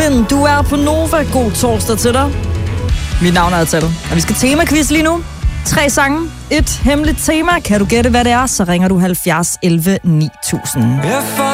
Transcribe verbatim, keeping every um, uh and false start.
Robin, du er på Nova. God torsdag til dig. Mit navn er Atal, og vi skal tema-quiz lige nu. Tre sange, et hemmeligt tema. Kan du gætte, hvad det er, så ringer du halvfjerds elleve ni tusind.